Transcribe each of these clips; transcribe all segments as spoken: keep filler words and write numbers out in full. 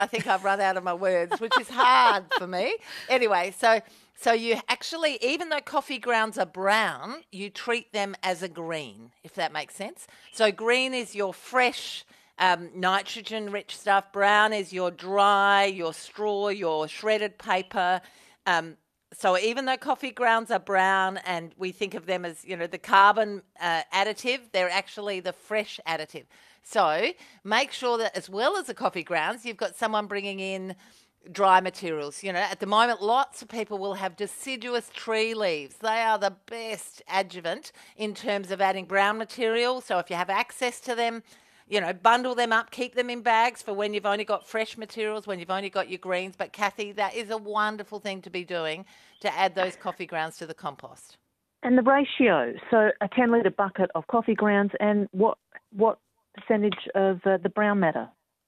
I think I've run out of my words, which is hard for me. Anyway, so so you actually, even though coffee grounds are brown, you treat them as a green, if that makes sense. So green is your fresh, um, nitrogen-rich stuff. Brown is your dry, your straw, your shredded paper. Um, so even though coffee grounds are brown and we think of them as, you know, the carbon uh, additive, they're actually the fresh additive. So make sure that as well as the coffee grounds, you've got someone bringing in dry materials. You know, at the moment, lots of people will have deciduous tree leaves. They are the best adjuvant in terms of adding brown material. So if you have access to them, you know, bundle them up, keep them in bags for when you've only got fresh materials, when you've only got your greens. But Kathy, that is a wonderful thing to be doing, to add those coffee grounds to the compost. And the ratio, so a ten litre bucket of coffee grounds, and what what percentage of uh, the brown matter?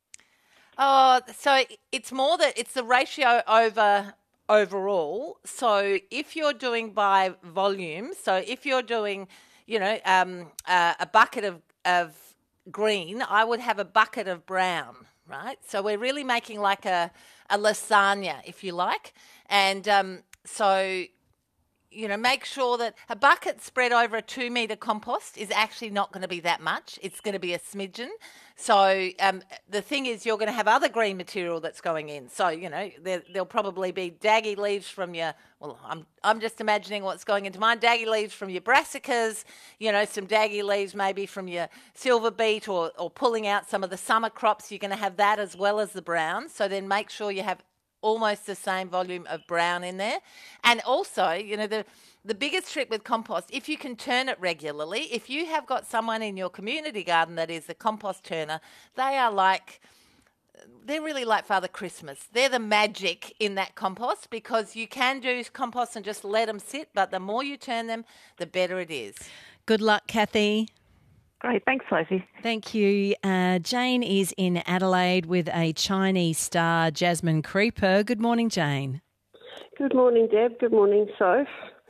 Oh, so it's more that it's the ratio over overall. So if you're doing by volume, so if you're doing, you know, um, uh, a bucket of, of green, I would have a bucket of brown, right? So we're really making like a, a lasagna, if you like. And um, so, you know, make sure that a bucket spread over a two metre compost is actually not going to be that much. It's going to be a smidgen. So um, the thing is, you're going to have other green material that's going in. So, you know, there, there'll probably be daggy leaves from your, well, I'm I'm just imagining what's going into mine, daggy leaves from your brassicas, you know, some daggy leaves maybe from your silver beet, or, or pulling out some of the summer crops. You're going to have that as well as the brown. So then make sure you have almost the same volume of brown in there. And also, you know, the the biggest trick with compost, if you can turn it regularly, if you have got someone in your community garden that is a compost turner, they are like, they're really like Father Christmas. They're the magic in that compost, because you can do compost and just let them sit, but the more you turn them, the better it is. Good luck, Kathy. Great, thanks, Sophie. Thank you. Uh, Jane is in Adelaide with a Chinese star jasmine creeper. Good morning, Jane. Good morning, Deb. Good morning, Soph.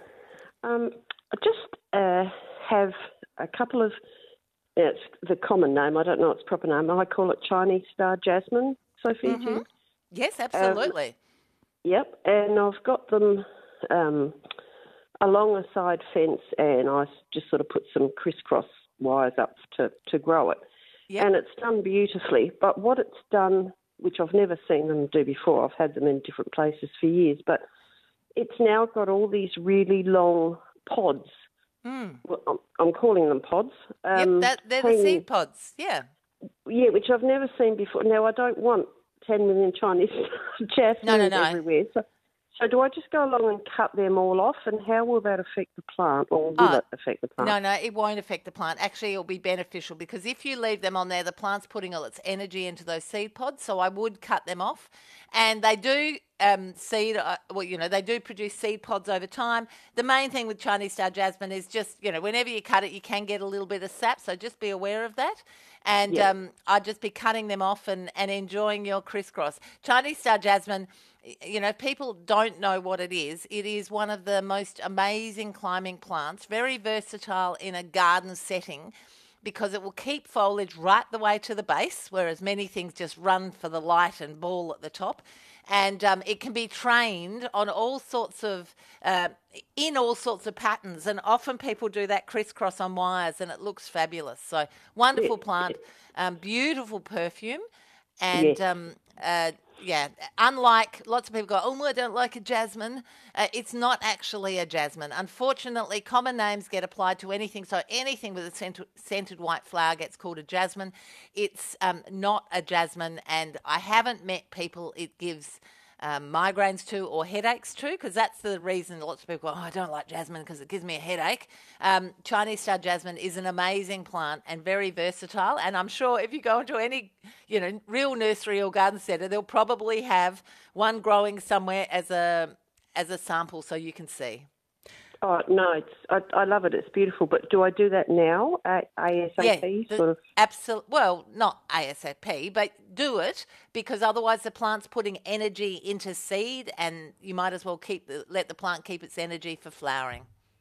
Um, I just uh, have a couple of, it's the common name, I don't know its proper name, I call it Chinese star jasmine, Sophie. Mm-hmm. Do you? Yes, absolutely. Um, yep, and I've got them um, along a side fence, and I just sort of put some crisscross wires up to, to grow it. Yep. And it's done beautifully. But what it's done, which I've never seen them do before, I've had them in different places for years, but it's now got all these really long pods. Mm. Well, I'm, I'm calling them pods. Yep, Um, that, they're the hanging, seed pods, yeah. Yeah, which I've never seen before. Now, I don't want ten million Chinese jasmine No, no, no. everywhere. So, so do I just go along and cut them all off, and how will that affect the plant, or will Oh, it affect the plant? No, no, it won't affect the plant. Actually, it'll be beneficial, because if you leave them on there, the plant's putting all its energy into those seed pods, so I would cut them off. And they do um, seed, uh, well, you know, they do produce seed pods over time. The main thing with Chinese star jasmine is just, you know, whenever you cut it, you can get a little bit of sap, so just be aware of that. And Yeah. um, I'd just be cutting them off and, and enjoying your crisscross. Chinese star jasmine, you know, people don't know what it is. It is one of the most amazing climbing plants, very versatile in a garden setting, because it will keep foliage right the way to the base, whereas many things just run for the light and ball at the top. And um, it can be trained on all sorts of, uh, in all sorts of patterns. And often people do that crisscross on wires, and it looks fabulous. So wonderful plant, um, beautiful perfume. And Yes. um, uh, yeah, unlike lots of people go, oh, I don't like a jasmine. Uh, it's not actually a jasmine. Unfortunately, common names get applied to anything. So anything with a scent- scented white flower gets called a jasmine. It's um, not a jasmine, and I haven't met people it gives um, migraines to or headaches to, because that's the reason lots of people go, oh, I don't like jasmine because it gives me a headache. Um, Chinese star jasmine is an amazing plant and very versatile, and I'm sure if you go into any, you know, real nursery or garden centre, they'll probably have one growing somewhere as a as a sample so you can see. Oh, no, it's, I, I love it. It's beautiful. But do I do that now, A- ASAP? Yeah, sort of? absolutely. Well, not ASAP, but do it, because otherwise the plant's putting energy into seed, and you might as well keep the, let the plant keep its energy for flowering.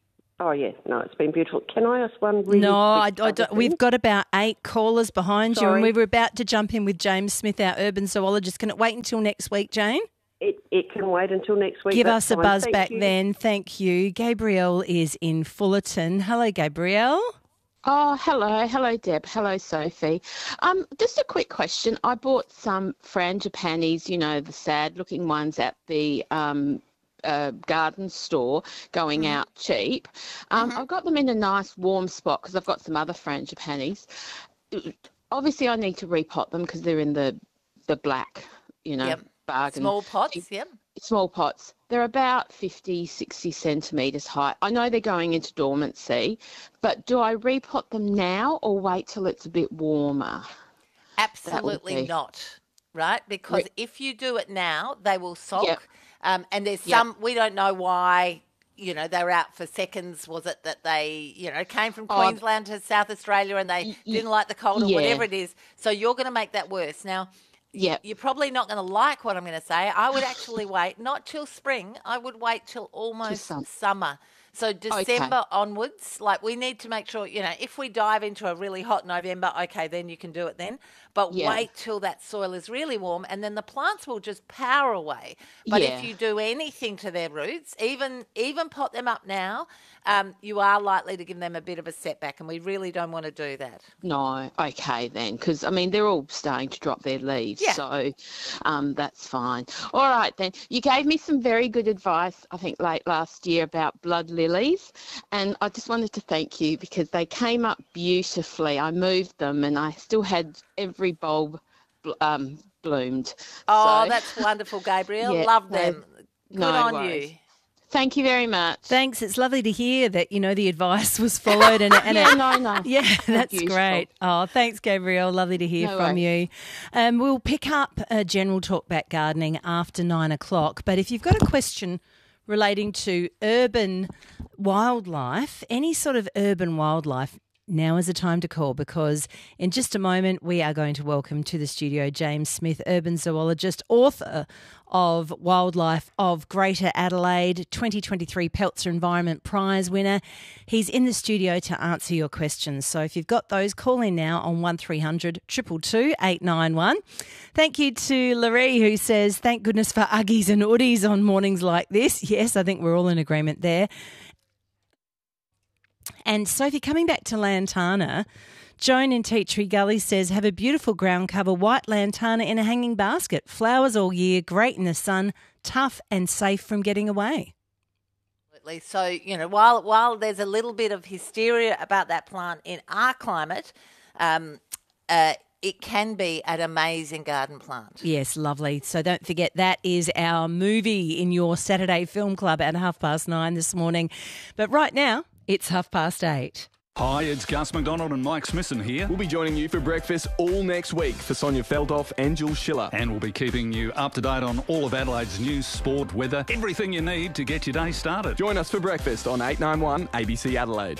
Oh, yeah. No, it's been beautiful. Can I ask one really No, I, quick I other don't, thing? we've got about eight callers behind you, and Sorry. we were about to jump in with James Smith, our urban zoologist. Can it wait until next week, Jane? It, it can wait until next week. Give That's us a fine. buzz Thank back you. then. Thank you. Gabrielle is in Fullerton. Hello, Gabrielle. Oh, hello. Hello, Deb. Hello, Sophie. Um, just a quick question. I bought some frangipanis, you know, the sad-looking ones at the um, uh, garden store going Mm-hmm. out cheap. Um, I've got them in a nice warm spot because I've got some other frangipanis. Obviously, I need to repot them because they're in the, the black, you know, Yep. bargain. Small pots, yep. Small pots. They're about fifty, sixty centimetres high. I know they're going into dormancy, but do I repot them now or wait till it's a bit warmer? Absolutely be- not, right? Because Re- if you do it now, they will sulk. Yep. Um, and there's Yep. some, we don't know why, you know, they were out for seconds. Was it that they, you know, came from Oh, Queensland to South Australia and they y- didn't like the cold or yeah. whatever it is? So you're going to make that worse. Now, Yep. you're probably not going to like what I'm going to say. I would actually wait, not till spring. I would wait till almost some- summer. So December onwards, like we need to make sure, you know, if we dive into a really hot November, okay, then you can do it then. But Yeah. wait till that soil is really warm and then the plants will just power away. But Yeah. if you do anything to their roots, even even pot them up now, um, you are likely to give them a bit of a setback and we really don't want to do that. No, okay then, because I mean they're all starting to drop their leaves, Yeah. so um, that's fine. All right then, you gave me some very good advice, I think late last year about blood lilies, and I just wanted to thank you because they came up beautifully. I moved them, and I still had every bulb bl- um, bloomed. Oh, So, that's wonderful, Gabriel. Yeah, Love no- them. Good no on worries. you. Thank you very much. Thanks. It's lovely to hear that, you know, the advice was followed. And, and Yeah, it- no, no. Yeah, that's Beautiful. great. Oh, thanks, Gabrielle. Lovely to hear No from worries. you. Um, we'll pick up a general talk back gardening after nine o'clock. But if you've got a question relating to urban wildlife, any sort of urban wildlife, now is the time to call, because in just a moment we are going to welcome to the studio James Smith, urban zoologist, author of Wildlife of Greater Adelaide, twenty twenty-three Peltzer Environment Prize winner. He's in the studio to answer your questions. So if you've got those, call in now on one three hundred two two two eight nine one. Thank you to Laree, who says, thank goodness for Uggies and Hoodies on mornings like this. Yes, I think we're all in agreement there. And Sophie, coming back to Lantana, Joan in Tea Tree Gully says, have a beautiful ground cover white lantana in a hanging basket. Flowers all year, great in the sun, tough and safe from getting away. Absolutely. So, you know, while while there's a little bit of hysteria about that plant in our climate, um, uh, it can be an amazing garden plant. Yes, lovely. So don't forget, that is our movie in your Saturday Film Club at half past nine this morning. But right now, it's half past eight. Hi, it's Gus McDonald and Mike Smithson here. We'll be joining you for breakfast all next week for Sonia Feldhoff and Jules Schiller. And we'll be keeping you up to date on all of Adelaide's news, sport, weather, everything you need to get your day started. Join us for breakfast on eight ninety-one A B C Adelaide.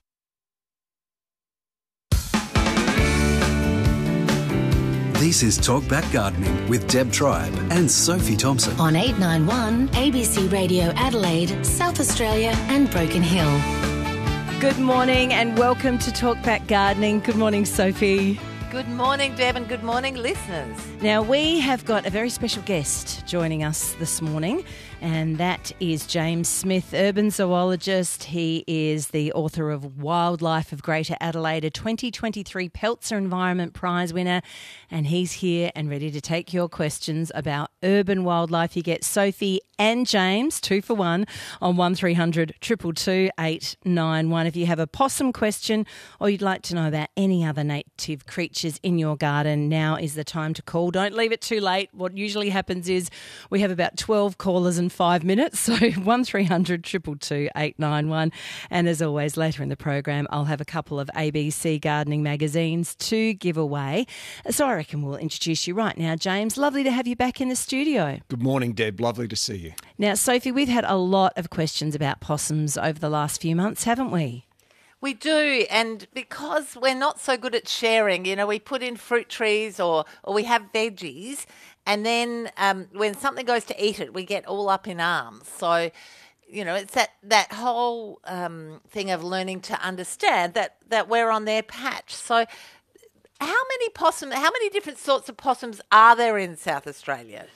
This is Talk Back Gardening with Deb Tribe and Sophie Thompson. On eight ninety-one A B C Radio Adelaide, South Australia and Broken Hill. Good morning and welcome to Talk Back Gardening. Good morning, Sophie. Good morning, Deb, and good morning, listeners. Now, we have got a very special guest joining us this morning, and that is James Smith, urban zoologist. He is the author of Wildlife of Greater Adelaide, a twenty twenty-three Peltzer Environment Prize winner, and he's here and ready to take your questions about urban wildlife. You get Sophie and James, two for one, on one three hundred two two two eight nine one. If you have a possum question or you'd like to know about any other native creatures in your garden, now is the time to call. Don't leave it too late. What usually happens is we have about twelve callers in five minutes, so one three hundred two two two eight nine one. And as always, later in the program, I'll have a couple of A B C gardening magazines to give away. So I reckon we'll introduce you right now, James. Lovely to have you back in the studio. Good morning, Deb. Lovely to see you. Now, Sophie, we've had a lot of questions about possums over the last few months, haven't we? We do, and because we're not so good at sharing, you know, we put in fruit trees or, or we have veggies, and then um, when something goes to eat it, we get all up in arms. So, you know, it's that, that whole um, thing of learning to understand that, that we're on their patch. So how many possum, how many different sorts of possums are there in South Australia?